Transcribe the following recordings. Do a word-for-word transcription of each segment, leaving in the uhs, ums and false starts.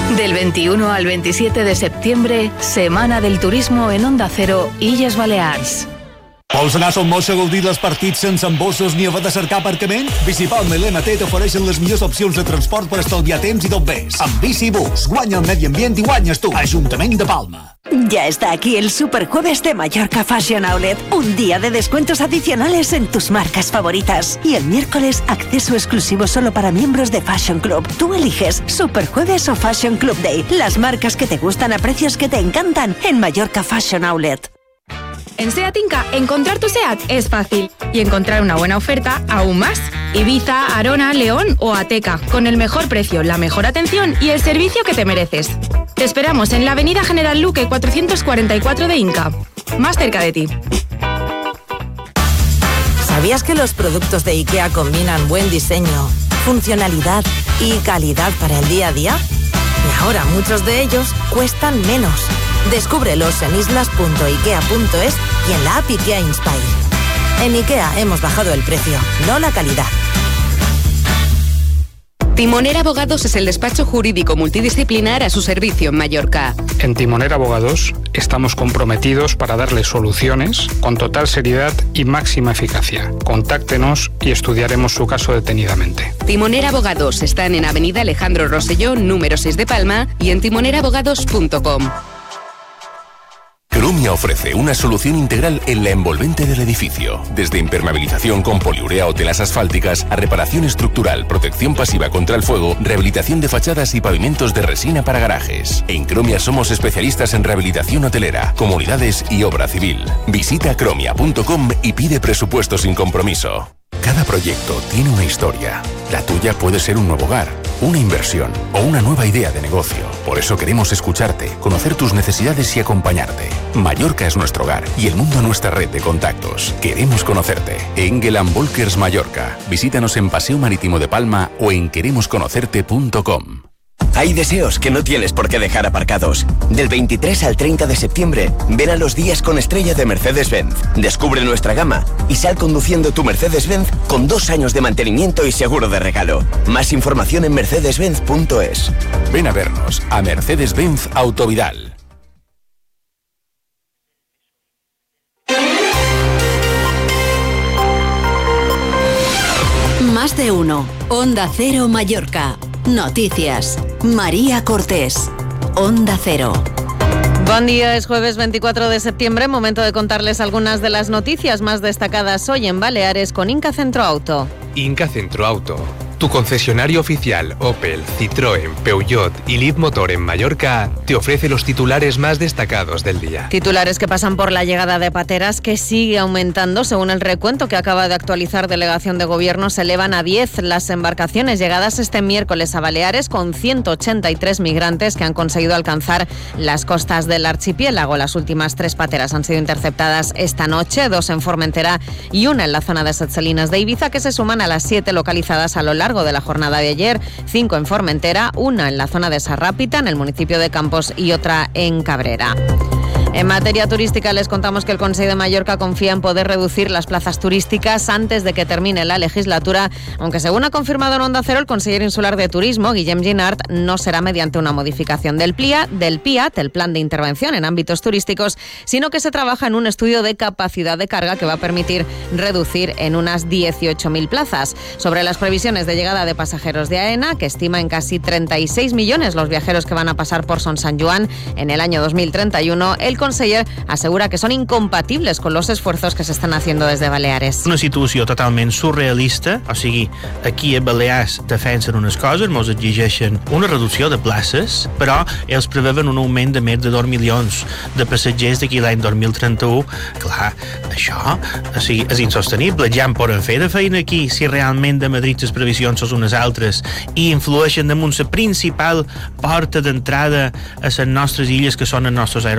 Del veintiuno al veintisiete de septiembre, Semana del Turismo en Onda Cero, Illes Balears. Vols anar a Son Moix a gaudir dels partits sense embossos ni haver de cercar aparcament? Bicipalma i l'M T t'ofereixen les millors opcions de transport per estalviar temps i tot més. Amb Bicibus, guanya el medi ambient i guanyes tu. Ajuntament de Palma. Ya está aquí el Superjueves de Mallorca Fashion Outlet. Un día de descuentos adicionales en tus marcas favoritas. Y el miércoles, acceso exclusivo solo para miembros de Fashion Club. Tú eliges Superjueves o Fashion Club Day. Las marcas que te gustan a precios que te encantan en Mallorca Fashion Outlet. En SEAT Inca, encontrar tu SEAT es fácil y encontrar una buena oferta aún más. Ibiza, Arona, León o Ateca, con el mejor precio, la mejor atención y el servicio que te mereces. Te esperamos en la avenida General Luque cuatrocientos cuarenta y cuatro de Inca, más cerca de ti. ¿Sabías que los productos de IKEA combinan buen diseño, funcionalidad y calidad para el día a día? Y ahora muchos de ellos cuestan menos. Descúbrelos en islas punto ikea punto es y en la app IKEA Inspire. En IKEA hemos bajado el precio, no la calidad. Timoner Abogados es el despacho jurídico multidisciplinar a su servicio en Mallorca. En Timoner Abogados estamos comprometidos para darles soluciones con total seriedad y máxima eficacia. Contáctenos y estudiaremos su caso detenidamente. Timoner Abogados están en Avenida Alejandro Rosselló, número seis de Palma y en timoner abogados punto com. Cromia ofrece una solución integral en la envolvente del edificio, desde impermeabilización con poliurea o telas asfálticas a reparación estructural, protección pasiva contra el fuego, rehabilitación de fachadas y pavimentos de resina para garajes. En Cromia somos especialistas en rehabilitación hotelera, comunidades y obra civil. Visita cromia punto com y pide presupuesto sin compromiso. Cada proyecto tiene una historia. La tuya puede ser un nuevo hogar, una inversión o una nueva idea de negocio. Por eso queremos escucharte, conocer tus necesidades y acompañarte. Mallorca es nuestro hogar y el mundo nuestra red de contactos. Queremos conocerte. Engel and Volkers Mallorca. Visítanos en Paseo Marítimo de Palma o en queremos conocerte punto com. Hay deseos que no tienes por qué dejar aparcados. Del veintitrés al treinta de septiembre, ven a los días con estrella de Mercedes-Benz. Descubre nuestra gama y sal conduciendo tu Mercedes-Benz con dos años de mantenimiento y seguro de regalo. Más información en mercedes benz punto es. Ven a vernos a Mercedes-Benz Autovidal. Más de uno. Onda Cero Mallorca. Noticias. María Cortés. Onda Cero. Buen día, es jueves veinticuatro de septiembre, momento de contarles algunas de las noticias más destacadas hoy en Baleares con Inca Centro Auto. Inca Centro Auto, tu concesionario oficial Opel, Citroën, Peugeot y Leadmotor en Mallorca, te ofrece los titulares más destacados del día. Titulares que pasan por la llegada de pateras, que sigue aumentando. Según el recuento que acaba de actualizar Delegación de Gobierno, se elevan a diez las embarcaciones llegadas este miércoles a Baleares, con ciento ochenta y tres migrantes que han conseguido alcanzar las costas del archipiélago. Las últimas tres pateras han sido interceptadas esta noche, dos en Formentera y una en la zona de Set Salines de Ibiza, que se suman a las siete localizadas a lo largo de la jornada de ayer, cinco en Formentera, una en la zona de Sarrápita, en el municipio de Campos, y otra en Cabrera. En materia turística les contamos que el Consell de Mallorca confía en poder reducir las plazas turísticas antes de que termine la legislatura, aunque según ha confirmado en Onda Cero el consejero insular de Turismo, Guillem Ginart, no será mediante una modificación del P I A, del P I A T, el Plan de Intervención en Ámbitos Turísticos, sino que se trabaja en un estudio de capacidad de carga que va a permitir reducir en unas dieciocho mil plazas. Sobre las previsiones de llegada de pasajeros de AENA, que estima en casi treinta y seis millones los viajeros que van a pasar por Son Sant Joan en el año dos mil treinta y uno, el conseller asegura que son incompatibles con los esfuerzos que se están haciendo desde Baleares. Una situació totalment surrealista, o sigui, aquí a Balears defensen unes coses, ens exigeixen una reducció de places, però ells preveuen un augment de més de dos milions de passatgers d'aquí l'any dos mil trenta-u. Clar, això o sigui, és insostenible. Ja en poden fer de feina aquí si realment de Madrid les previsions són unes altres i influeixen damunt la principal porta d'entrada a les nostres illes, que són els nostres aeroports. Per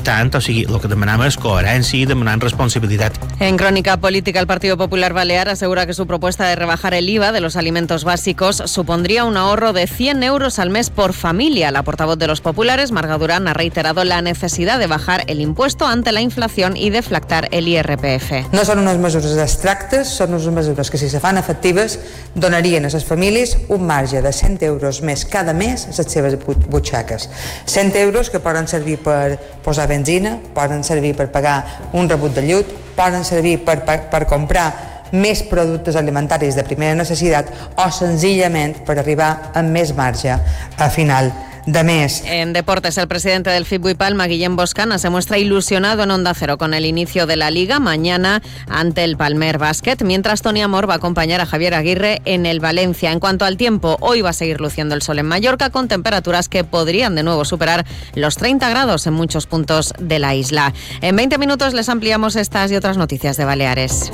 tant, o sigui, el que demanam és coherència i demanant responsabilitat. En Crónica Política, el Partido Popular Balear asegura que su propuesta de rebajar el I V A de los alimentos básicos supondría un ahorro de cien euros al mes por familia. La portavoz de los populares, Marga Durán, ha reiterado la necesidad de bajar el impuesto ante la inflación y deflactar el I R P F. No són unes mesures abstractes, són unes mesures que, si se fan efectives, donarien a les famílies un marge de cent euros més cada mes a les seves butxaques. cent euros que poden servir per posar benzina, poden servir per pagar un rebut de llum, poden servir per, per, per comprar més productes alimentaris de primera necessitat o senzillament per arribar amb més marge a final de mes. En deportes, el presidente del F I B Palma, Guillem Boscana, se muestra ilusionado en Onda Cero con el inicio de la Liga mañana ante el Palmer Basket, mientras Tony Amor va a acompañar a Javier Aguirre en el Valencia. En cuanto al tiempo, hoy va a seguir luciendo el sol en Mallorca con temperaturas que podrían de nuevo superar los treinta grados en muchos puntos de la isla. En veinte minutos les ampliamos estas y otras noticias de Baleares.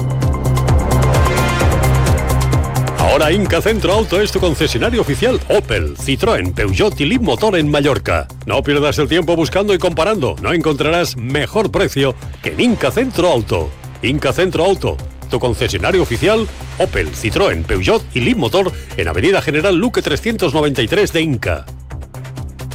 Ahora Inca Centro Auto es tu concesionario oficial Opel, Citroën, Peugeot y Leapmotor en Mallorca. No pierdas el tiempo buscando y comparando. No encontrarás mejor precio que en Inca Centro Auto. Inca Centro Auto, tu concesionario oficial Opel, Citroën, Peugeot y Leapmotor en Avenida General Luque trescientos noventa y tres de Inca.